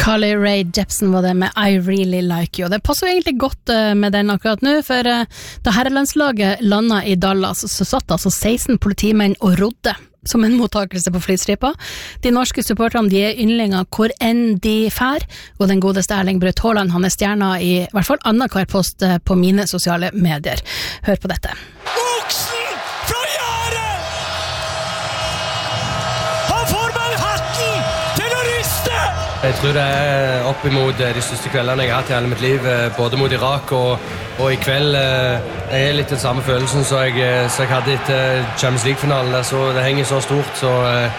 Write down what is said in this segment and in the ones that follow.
Carly Rae Jepsen var det med I Really Like You. Det passer jo egentlig godt med den akkurat nå, for da herrelandslaget landet i Dallas, så satt altså 16 politimenn og rodde som en mottakelse på flystripa. De norske supporterne, de yndlinger hvor enn de fær, og den godeste Erling Braut Haaland, han stjerna i hvert fall annenhver post på mine sosiale medier. Hør på dette. Oksen fra Jæren! Han får meg hatten til å riste! Jeg tror det opp imot de største kveldene jeg har hatt i hele mitt liv, både mot Irak og i kveld. Jeg litt den samme følelsen som jeg hadde etter Champions League-finalen der, så det henger så stort, så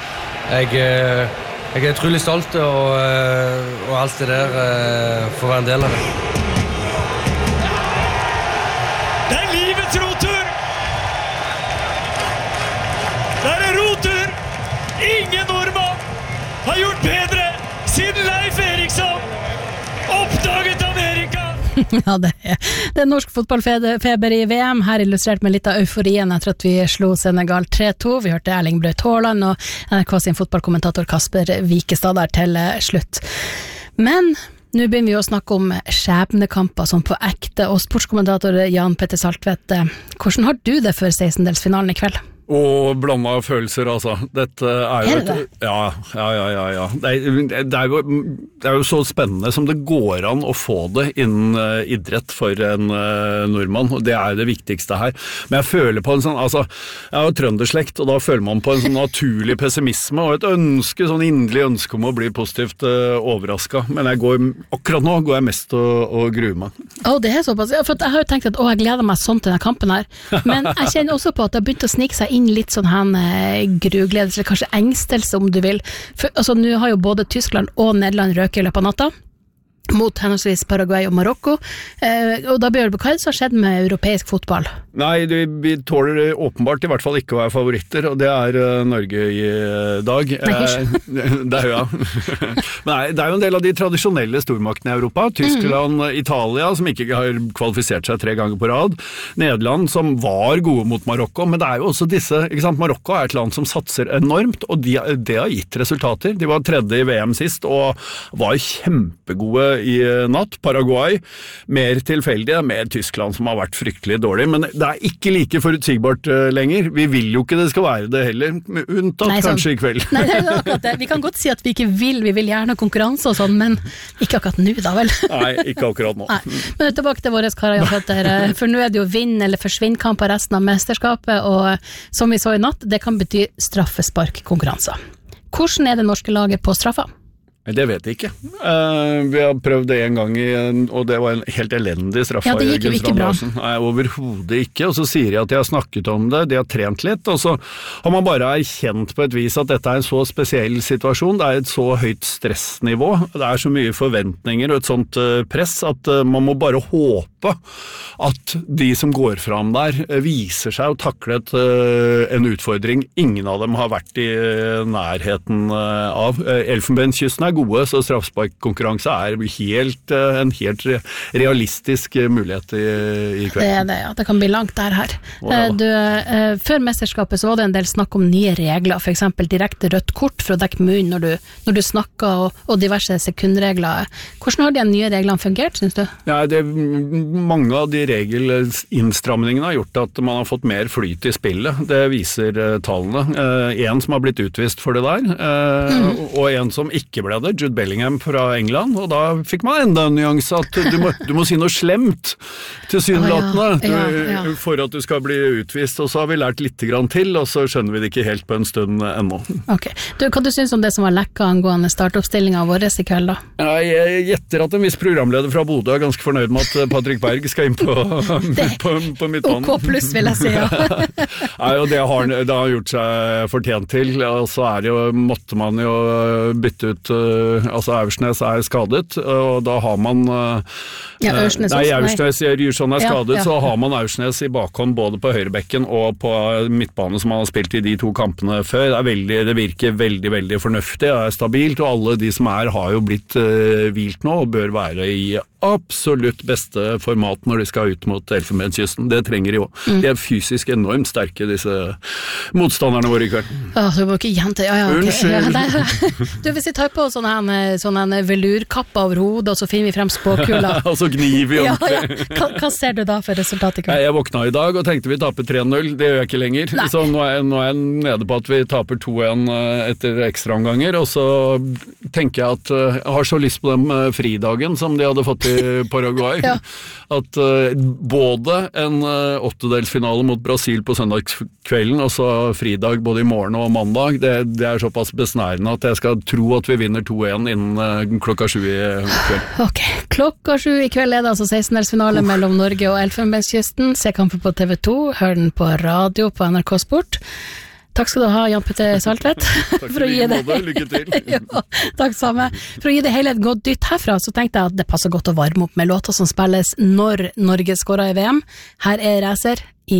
jeg utrolig stolt og alt det der for å være en del av det. Det livets rotur! Det rotur! Ingen nordmann har gjort bedre siden Leif Eriksson oppdaget Amerika! Ja, det er norsk fotballfeber i VM, her illustrert med litt av euforien etter at vi slo Senegal 3-2. Vi hørte Erling Braut Haaland og NRK sin fotballkommentator Kasper Wikestad der til slutt. Men nå begynner vi å snakke om skjebnekamper som på ekte, og sportskommentator Jan Petter Saltvedt, hvordan har du det for 16-delsfinalen i kveld? Og blandet følelser, altså. Dette jo det? Ja. Det er jo så spennende som det går an å få det innen idrett for en nordmann, og det det viktigste her. Men jeg føler på en sånn, altså, jeg jo trønderslekt, og da føler man på en sånn naturlig pessimisme, og et ønske, sånn inderlig ønske om å bli positivt overrasket. Men akkurat nå går jeg mest og gruer meg. Det såpass. Ja, for jeg har jo tenkt at jeg gleder meg sånn til denne kampen her, men jeg kjenner også på at det har begynt å snike seg inn litt sånn grugledelse, eller kanskje engstelse om du vil. For, altså, nå har jo både Tyskland og Nederland røket i løpet av natta mot henholdsvis Paraguay og Marokko, og da Bjørn, hva det som har skjedd med europeisk fotball? Nei, vi tåler åpenbart i hvert fall ikke å være favoritter, og det Norge i dag. Det ja. Men det jo en del av de tradisjonelle stormaktene i Europa. Tyskland, Italia, som ikke har kvalifisert seg 3 ganger på rad. Nederland, som var gode mot Marokko, men det jo også disse, ikke sant? Marokko et land som satser enormt, og det har gitt resultater. De var 3. i VM sist, og var kjempegode i natt. Paraguay, mer tilfeldige, med Tyskland som har vært fryktelig dårlig, men det ikke like forutsigbart lenger. Vi vil jo ikke det skal være det heller, unntatt kanskje i kveld. Nei, det akkurat det. Vi kan godt si at vi ikke vil gjerne konkurranse og sånn, men ikke akkurat nå da vel. Nei, ikke akkurat nå. Nei. Men tilbake til våre karer, for nå det jo vinn eller forsvinn-kamp av resten av mesterskapet, og som vi så i natt, det kan bety straffesparkkonkurranser. Hvordan det norske laget på straffa? Det vet jeg ikke. Vi har prøvd det en gang, og det var en helt elendig straffa. Ja, det gikk jo ikke bra. Nei, overhodet ikke, og så sier de at de har snakket om det, de har trent litt, og så har man bare erkjent på et vis at dette en så spesiell situasjon, det et så høyt stressnivå, det så mye forventninger og et sånt press, at man må bare håpe at de som går fram der viser seg å takle en utfordring ingen av dem har vært i nærheten av. Elfenbenskysten gode, så straffesparkkonkurranse en helt realistisk mulighet i kveld. Det ja. Det kan bli langt der her. Før mesterskapet så var det en del snakk om nye regler, for eksempel direkte rødt kort for å dekke munnen når du snakker, og diverse sekundregler. Hvordan har de nye reglene fungert, synes du? Ja, mange av de regelinnstramningene har gjort at man har fått mer flyt i spillet. Det viser tallene. En som har blitt utvist for det der, og en som ikke ble det, Jude Bellingham fra England, og da fikk man enda en nyanse at du må si noe slemt til synlatene for at du skal bli utvist, og så har vi lært litt grann til, og så skjønner vi det ikke helt på en stund ennå. Ok. Hva du synes om det som var lekka angående startoppstillingen vår i kveld da? Jeg gjetter at en viss programleder fra Bodø ganske fornøyd med at Patrick Berg skal inn på midtbanen. OK pluss, vil jeg si, ja. Nei, og det har gjort seg fortjent til, og så måtte man jo bytte ut altså Aursnes skadet, og da har man Aursnes skadet, så har man Aursnes i bakhånd både på høyrebekken og på midtbane som han har spilt i de 2 kampene før. Det virker veldig, veldig fornuftig, stabilt, og alle de som har jo blitt hvilt nå og bør være i absolutt beste format når de skal ut mot Elfenbenskysten. Det trenger de også. De fysisk enormt sterke, disse motstanderne våre i kveld. Du må ikke gjenta. Unnskyld. Du, hvis vi tar på sånn en velurkappe over hodet, og så finner vi frem spåkula. Og så gnir vi ordentlig. Hva ser du da for resultat i kveld? Jeg våkna i dag og tenkte vi taper 3-0. Det gjør jeg ikke lenger. Nei. Så nå er jeg nede på at vi taper 2-1 etter ekstraomganger, og så tenker jeg at jeg har så lyst på den fridagen som de hadde fått i Paraguay, at både en åttedelsfinale mot Brasil på søndagskvelden, og så fridag både i morgen og mandag, det er såpass besnærende at jeg skal tro at vi vinner 2-1 innen klokka 7 i kveld. Ok, klokka 7 i kveld er det altså 16-delsfinale mellom Norge og Elfenbenskysten. Se kampen på TV 2, hør den på radio på NRK Sport. Takk skal du ha, Jan Petter Saltvedt. Takk for like måte, lykke til. Takk samme. For å gi det hele et godt dytt herfra, så tenkte jeg at det passer godt å varme opp med låter som spilles når Norge skårer i VM. Her er Racer,